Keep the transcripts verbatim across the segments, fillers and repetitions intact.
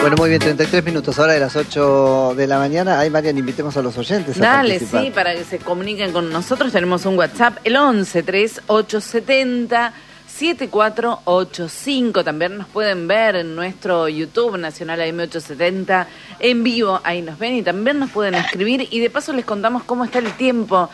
Bueno, muy bien, treinta y tres minutos, ahora de las ocho de la mañana. Ay, Marian, invitemos a los oyentes a Dale, participar. sí, para que se comuniquen con nosotros. Tenemos un WhatsApp, el once tres ocho siete cero siete cuatro ocho cinco. También nos pueden ver en nuestro YouTube, Nacional A M ochocientos setenta, en vivo. Ahí nos ven y también nos pueden escribir. Y de paso les contamos cómo está el tiempo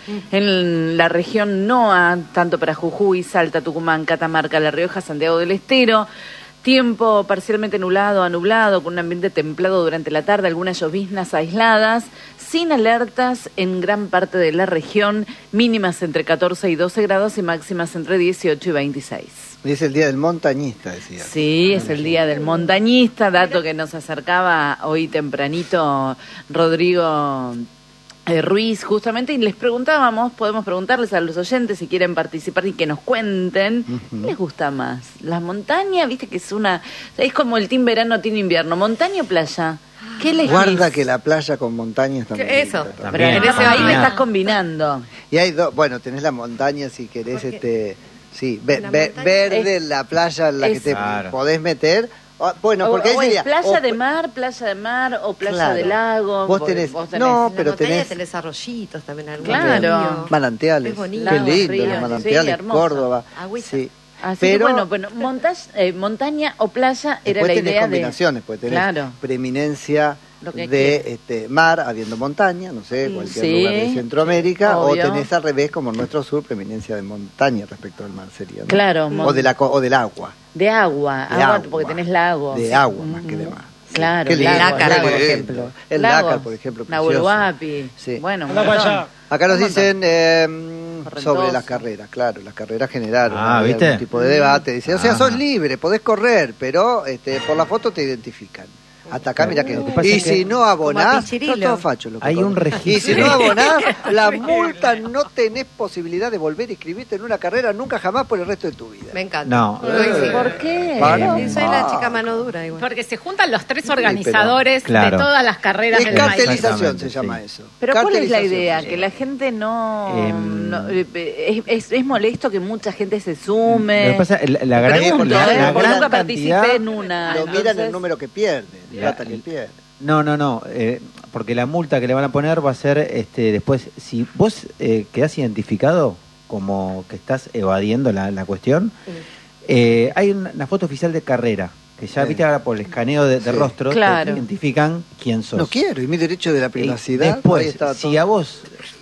en la región NOA, tanto para Jujuy, Salta, Tucumán, Catamarca, La Rioja, Santiago del Estero. Tiempo parcialmente nublado a nublado, con un ambiente templado durante la tarde, algunas lloviznas aisladas, sin alertas en gran parte de la región, mínimas entre catorce y doce grados y máximas entre dieciocho y veintiséis. Y es el día del montañista, decía. Sí, es el día del montañista, dato que nos acercaba hoy tempranito Rodrigo Eh, Ruiz, justamente, y les preguntábamos, podemos preguntarles a los oyentes si quieren participar y que nos cuenten, uh-huh. ¿qué les gusta más? ¿La montaña? Viste que es una, es como el team verano, team invierno, ¿montaña o playa? ¿Qué les Guarda que la playa con montaña está muy Eso, linda, pero en ese ahí me estás combinando. Y hay dos, bueno, tenés la montaña si querés, este, sí, ve, ve, verde, es, la playa en la es, que te claro. podés meter. O, bueno, porque o, o ahí sería, playa o, de mar, playa de mar o playa claro. de lago. Vos tenés, vos tenés no, en pero la tenés, tenés arroyitos también, algún claro, río. manantiales, es bonito. qué Lagos, lindo, ríos, los manantiales, sí, Córdoba, agüita. Sí. Así pero que bueno, bueno montaña, eh, montaña o playa era la tenés idea combinaciones, de... pues tenés claro. preeminencia de este mar habiendo montaña, no sé, cualquier sí, lugar de Centroamérica, sí, o tenés al revés como en nuestro sur, preeminencia de montaña respecto al mar sería, ¿no? Claro, o de la o del agua. De agua, de agua, agua porque tenés lago. De agua más que de mar. Sí. Claro, el Lácar, por ejemplo. El Lácar, por ejemplo. Nahuelhuapi. Sí. Bueno, acá nos dicen eh, sobre las carreras, claro, las carreras generaron ah, ¿viste? algún tipo de debate. Dice, o sea, ah. sos libre, podés correr, pero este, por la foto te identifican. Hasta acá, mira que... que y si que no abonás, no todo facho. Lo que hay un registro. Y si no abonás, la multa no tenés posibilidad de volver a inscribirte en una carrera nunca jamás por el resto de tu vida. Me encanta. No. Eh, ¿Por qué? Eh, soy la chica mano dura igual. Porque se juntan los tres organizadores sí, pero, claro. de todas las carreras es del país. Cartelización se llama sí. eso. Pero ¿cuál es la idea? Que la gente no... Eh, no es, es, es molesto que mucha gente se sume. Lo que pasa, la, la gran, Pregunto, la, eh, la por gran nunca participé en una. Lo entonces... miran el número que pierde, la plata que pierde. No, no, no, eh, porque la multa que le van a poner va a ser este después, si vos eh, quedás identificado como que estás evadiendo la, la cuestión, sí. eh, hay una, una foto oficial de carrera, que ya sí. viste ahora por el escaneo de, de sí. rostros, claro. te identifican quién sos. No quiero, y mi derecho de la privacidad. Y después, si a vos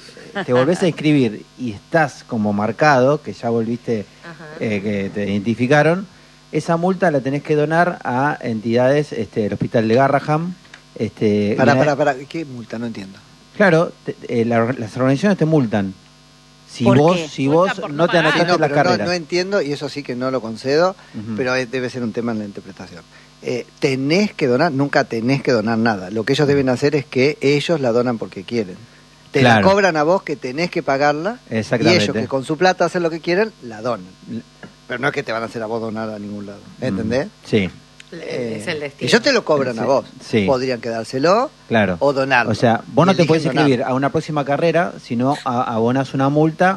te volvés a inscribir y estás como marcado, que ya volviste, eh, que te identificaron, esa multa la tenés que donar a entidades, este, el Hospital de Garraham. Este, para, para, para, ¿qué multa? No entiendo. Claro, te, eh, la, las organizaciones te multan. Si vos, si vos no te anotaste no, la carrera. No, no entiendo, y eso sí que no lo concedo, uh-huh. pero debe ser un tema en la interpretación. Eh, tenés que donar, nunca tenés que donar nada. Lo que ellos deben hacer es que ellos la donan porque quieren. Te claro. la cobran a vos que tenés que pagarla, y ellos que con su plata hacen lo que quieren, la donan. Pero no es que te van a hacer a vos donar a ningún lado, ¿entendés? Sí. Eh, es el destino. Ellos te lo cobran sí. a vos. Sí. Podrían quedárselo claro. o donarlo. O sea, vos no te podés inscribir a una próxima carrera, sino a, abonás una multa,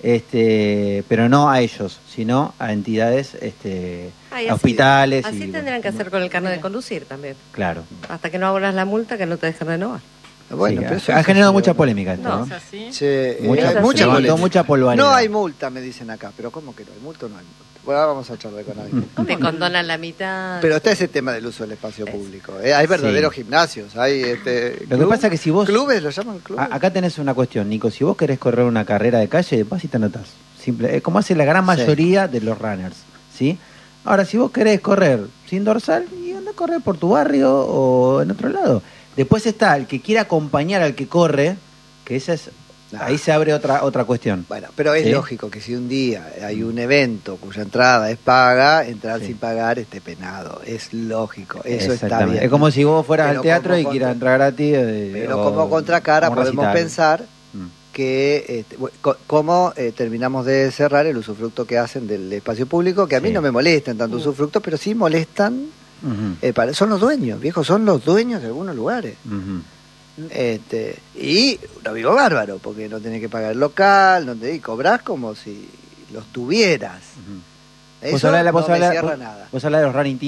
este, pero no a ellos, sino a entidades, este, Ay, a hospitales. Así y, tendrían que hacer con el carnet de conducir también. Claro. Hasta que no abonas la multa, que no te dejen renovar. Bueno, sí, pero eso ha es generado así, mucha ¿no? polémica esto, no, ¿no? ¿Es así? Sí, eh, mucha, hay mucha polémica. mucha polvareda. No hay multa, me dicen acá, pero ¿cómo que no hay multa o no hay multa? Bueno, vamos a charlar con alguien. Te condonan la mitad. Pero está ese tema del uso del espacio público. ¿eh? Hay verdaderos sí. gimnasios, hay este, lo club, que pasa es que si vos... Clubes, lo llaman clubes. A, acá tenés una cuestión, Nico, si vos querés correr una carrera de calle, vas y te anotás. Simple, es como hace la gran mayoría sí. de los runners, ¿sí? Ahora, si vos querés correr sin dorsal, y anda a correr por tu barrio o en otro lado. Después está el que quiere acompañar al que corre, que esa es... Ah. Ahí se abre otra otra cuestión. Bueno, pero es ¿sí? lógico que si un día hay un evento cuya entrada es paga, entrar sí. sin pagar esté penado. Es lógico, eso está bien. Es como si vos fueras pero al teatro y contra... quieras entrar gratis. Eh, pero como contracara podemos recital. pensar mm. que este, cómo eh, terminamos de cerrar el usufructo que hacen del espacio público, que a mí sí. no me molestan tanto uh. usufructo, pero sí molestan, uh-huh. eh, para, son los dueños, viejos, son los dueños de algunos lugares. Uh-huh. Este, y un amigo bárbaro, porque no tenés que pagar el local, no te, y cobrás como si los tuvieras. Uh-huh. Eso ¿Vos hablas, no vos me hablas, cierra vos, nada. ¿Vos hablas de los running teams?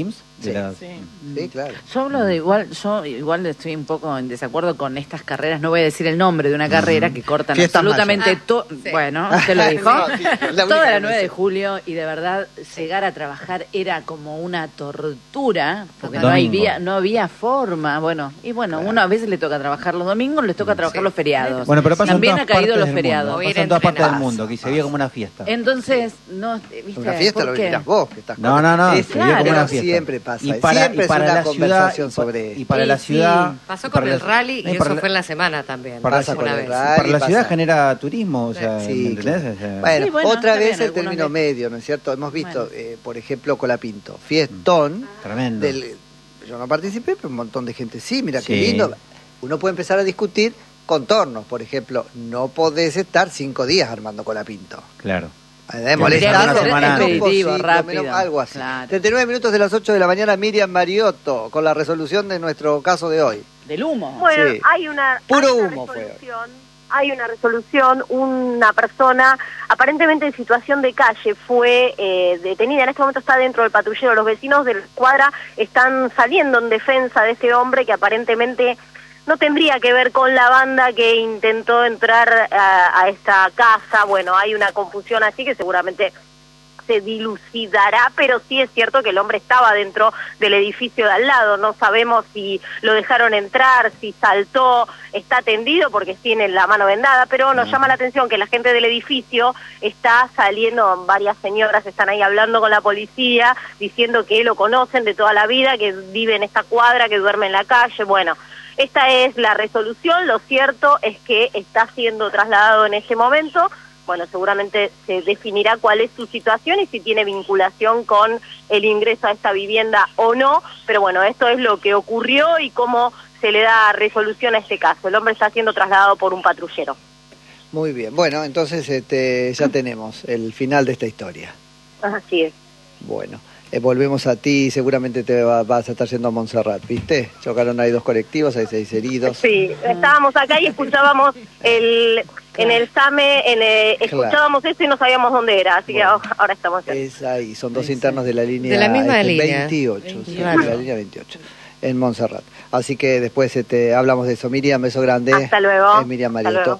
Sí, la... sí. sí, claro. Yo hablo de igual, yo igual estoy un poco en desacuerdo con estas carreras, no voy a decir el nombre de una carrera que cortan Fiesta absolutamente todo, ah, sí. bueno, ¿te lo dijo? No, sí, la toda la nueve de julio y de verdad llegar a trabajar era como una tortura, porque no había, no había forma, bueno, y bueno, claro. uno a veces le toca trabajar los domingos, les toca trabajar sí. los feriados. Bueno, pero también ha caído los feriados. Pasa en todas partes del mundo, que se vive como una fiesta. Entonces, no, ¿viste? Una fiesta lo dirás vos, que estás No, no, no, es, se vive como una fiesta. Siempre pasa, y para, siempre y para es una la conversación ciudad, sobre y para sí, la ciudad sí. pasó con el rally y eso la, fue en la semana también. Para, pasa con una el vez. rally, para la pasa. ciudad genera turismo, o sea, sí, ¿me entendés? Claro. Bueno, sí, bueno, otra vez bien, el término veces. medio, ¿no es cierto? Hemos visto, bueno. eh, por ejemplo, Colapinto, fiestón. Mm, tremendo. Del, yo no participé, pero un montón de gente sí, mira sí. qué lindo. Uno puede empezar a discutir contornos, por ejemplo, no podés estar cinco días armando Colapinto. Claro. De molestar, expeditivo, rápido. Menos, algo así. Claro. treinta y nueve minutos de las ocho de la mañana, Miriam Mariotto, con la resolución de nuestro caso de hoy. Del humo. Bueno, sí. hay una, Puro hay una humo fue hoy. Hay una resolución, una persona aparentemente en situación de calle fue eh, detenida, en este momento está dentro del patrullero, los vecinos de la cuadra están saliendo en defensa de este hombre que aparentemente no tendría que ver con la banda que intentó entrar a, a esta casa. Bueno, hay una confusión así que seguramente se dilucidará, pero sí es cierto que el hombre estaba dentro del edificio de al lado. No sabemos si lo dejaron entrar, si saltó, está tendido porque tiene la mano vendada, pero nos llama la atención que la gente del edificio está saliendo, varias señoras están ahí hablando con la policía, diciendo que lo conocen de toda la vida, que vive en esta cuadra, que duerme en la calle. Bueno, esta es la resolución. Lo cierto es que está siendo trasladado en este momento. Bueno, seguramente se definirá cuál es su situación y si tiene vinculación con el ingreso a esta vivienda o no, pero bueno, esto es lo que ocurrió y cómo se le da resolución a este caso. El hombre está siendo trasladado por un patrullero. Muy bien, bueno, entonces este, ya tenemos el final de esta historia. Así es. Bueno, eh, volvemos a ti, seguramente te va, vas a estar yendo a Montserrat, ¿viste? Chocaron ahí dos colectivos, hay seis heridos. Sí, estábamos acá y escuchábamos el... En el SAME, en el, escuchábamos claro. esto y no sabíamos dónde era, así bueno, que ahora estamos aquí. Es ahí, son dos internos de la línea de la misma este, línea. veintiocho, sí, claro. de la línea veintiocho, en Montserrat. Así que después este, hablamos de eso. Miriam, beso grande. Hasta luego. Es Miriam Mariotto.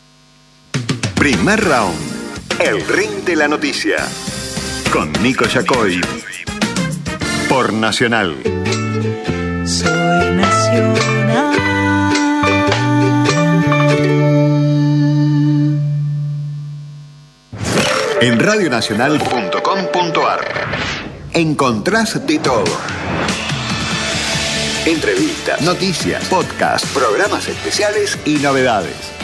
Primer round, el ring de la noticia, con Nico Yacoy, por Nacional. Soy Nacional. En radio nacional punto com punto a r encontrás de todo. Entrevistas, noticias, podcasts, programas especiales y novedades.